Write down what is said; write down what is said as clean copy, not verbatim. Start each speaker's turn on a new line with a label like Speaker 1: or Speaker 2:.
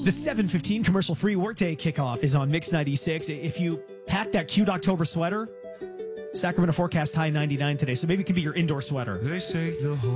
Speaker 1: The 7:15 commercial-free workday kickoff is on Mix 96. If you pack that cute October sweater, Sacramento forecast high 99 today, so maybe it could be your indoor sweater.
Speaker 2: They say the whole